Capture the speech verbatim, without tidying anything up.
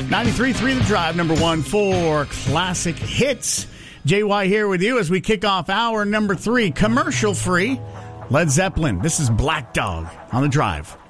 ninety-three point three The Drive, number one for classic hits. J Y here with you as we kick off hour number three, commercial free. Led Zeppelin. This is Black Dog on The Drive.